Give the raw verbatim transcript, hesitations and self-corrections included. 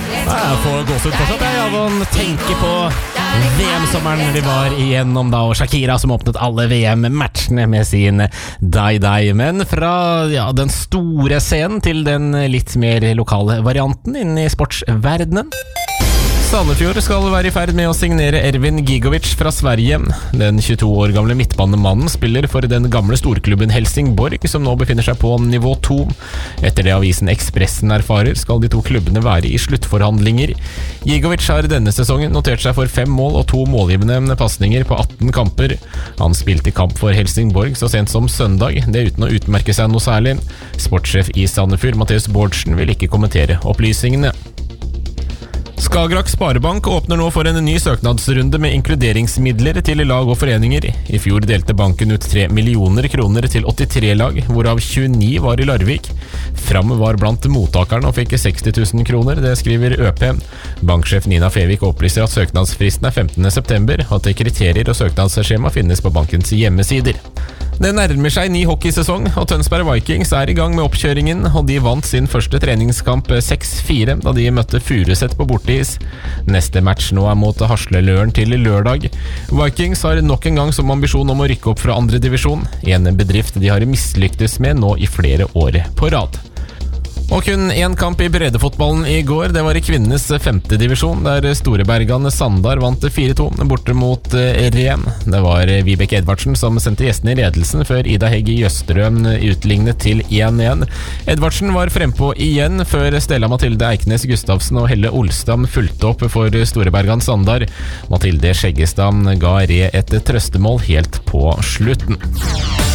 Jeg får gåsehud fortsatt jeg, av å tenke på V M-sommeren vi var igjennom da, og Shakira som åpnet alle V M-matchene med sin Die Die. Men fra ja, den store scenen til den litt mer lokale varianten inne i sportsverdenen. Sandefjord skal være i ferd med å signere Ervin Gigovic fra Sverige. Den tjueto år gamle midtbanemannen spiller for den gamle storklubben Helsingborg, som nå befinner seg på nivå to. Etter det avisen Expressen erfarer, skal de to klubbene være i sluttforhandlinger. Gigovic har denne sesongen notert seg for fem mål og to målgivende pasninger på atten kamper. Han spilte kamp for Helsingborg så sent som søndag, det uten å utmerke seg noe særlig. Sportssjef i Sandefjord, Mathias Bårdsen, vil ikke kommentere opplysningene. Skagerrak Sparebank åpner nå for en ny søknadsrunde med inkluderingsmidler til lag og foreninger. I fjor delte banken ut tre millioner kroner til åttitre lag, hvorav tjueni var i Larvik. Fram var blant mottakerne og fikk seksti tusen kroner, det skriver ØP. Banksjef Nina Fevik opplyser at søknadsfristen er femtende september, og at kriterier og søknadsskjema finnes på bankens hjemmesider. Det nærmer seg ny hockeysesong, og Tønsberg Vikings er i gang med oppkjøringen, og de vant sin første treningskamp seks fire da de møtte Furuset på borteis. Neste match nå er mot Hasleløren til lørdag. Vikings har nok en gang som ambisjon om å rykke opp fra andre divisjon, en bedrift de har mislyktes med nå i flere år på rad. Og kun én kamp i breddefotballen i går, det var i kvinnenes femte divisjon, der Storebergan Sandar vant fire to borte mot Ren. Det var Vibeke Edvardsen som sendte gjestene i ledelsen før Ida Hegg Jøstrøm utlignet til én én. Edvardsen var frempå igjen før Stella Mathilde Eiknes Gustavsen og Helle Olstam fulgte opp for Storebergan Sandar. Mathilde Skjeggestad ga Re et trøstemål helt på slutten.